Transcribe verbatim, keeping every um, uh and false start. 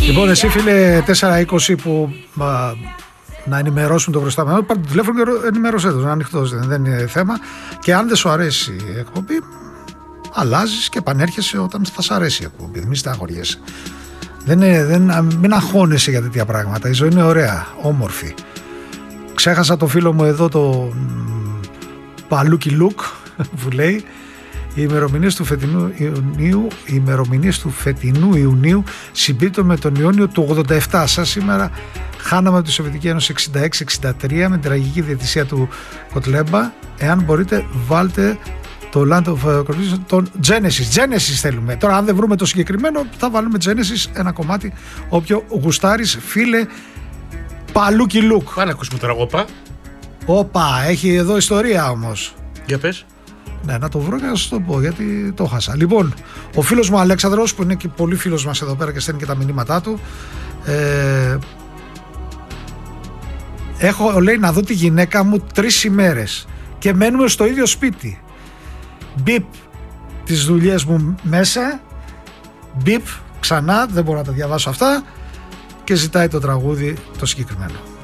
Λοιπόν, εσύ φίλε τέσσερα είκοσι που α, να ενημερώσουν το προϊστάμενο, πάρτε το τηλέφωνο και ενημερώσέ το. Είναι ανοιχτό, δεν είναι θέμα. Και αν δεν σου αρέσει η εκπομπή, αλλάζει και επανέρχεσαι όταν θα σου αρέσει η εκπομπή. Μην στεναχωριέσαι. Δεν είναι, δεν, μην αγχώνεσαι για τέτοια πράγματα. Η ζωή είναι ωραία, όμορφη. Ξέχασα το φίλο μου εδώ, το Παλούκι Λουκ, που λέει: Οι ημερομηνίες του φετινού Ιουνίου, οι ημερομηνίες του φετινού Ιουνίου συμπίπτουν με τον Ιούνιο του ογδόντα επτά. Σαν σήμερα χάναμε από τη Σοβιετική Ένωση εξήντα έξι εξήντα τρία με την τραγική διαιτησία του Κοτλέμπα. Εάν μπορείτε, βάλτε το Land of Corruption, τον Genesis. Genesis θέλουμε. Τώρα, αν δεν βρούμε το συγκεκριμένο, θα βάλουμε Genesis, ένα κομμάτι, όποιο γουστάρεις, φίλε Παλούκι Λουκ. Πάνε ακούσουμε τώρα, όπα. Όπα, έχει εδώ ιστορία όμως. Για πες. Ναι, να το βρω και να σας το πω, γιατί το χάσα. Λοιπόν, ο φίλος μου Αλέξανδρος, που είναι και πολύ φίλος μας εδώ πέρα και στέλνει και τα μηνύματά του, ε, έχω, λέει, να δω τη γυναίκα μου τρεις ημέρες και μένουμε στο ίδιο σπίτι. Μπιπ τις δουλειές μου μέσα, μπιπ ξανά, δεν μπορώ να τα διαβάσω αυτά, και ζητάει το τραγούδι το συγκεκριμένο.